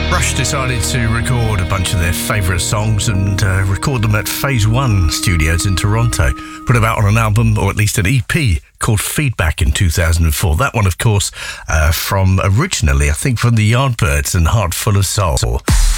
Rush decided to record a bunch of their favourite songs and record them at Phase One Studios in Toronto. Put them out on an album, or at least an EP, called Feedback in 2004. That one, of course, from originally, I think, from the Yardbirds and Heart Full of Soul.